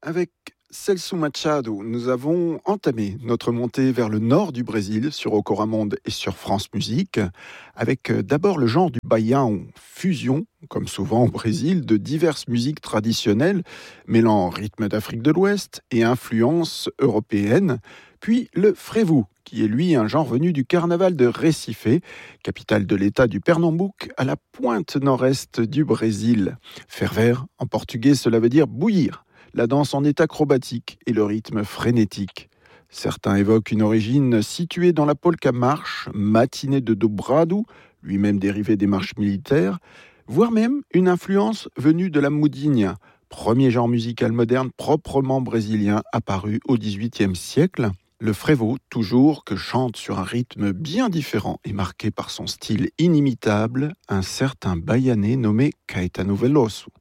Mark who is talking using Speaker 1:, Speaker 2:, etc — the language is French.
Speaker 1: Avec Celso Machado, nous avons entamé notre montée vers le nord du Brésil sur Ocoramonde et sur France Musique, avec d'abord le genre du baião, fusion, comme souvent au Brésil, de diverses musiques traditionnelles, mêlant rythme d'Afrique de l'Ouest et influences européennes, puis le frevo, qui est lui un genre venu du carnaval de Recife, capitale de l'état du Pernambouc, à la pointe nord-est du Brésil. Ferver, en portugais, cela veut dire bouillir. La danse en est acrobatique et le rythme frénétique. Certains évoquent une origine située dans la polka marche, matinée de dobrado, lui-même dérivé des marches militaires, voire même une influence venue de la mudinha, premier genre musical moderne proprement brésilien apparu au XVIIIe siècle. Le frevo, toujours, que chante sur un rythme bien différent et marqué par son style inimitable, un certain Baianais nommé Caetano Veloso.